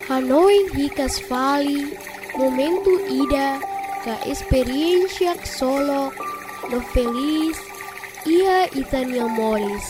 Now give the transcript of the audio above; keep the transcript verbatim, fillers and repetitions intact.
Hanoi hikas fali, momento ida, ka experiência solo, no feliz, ia itania moris.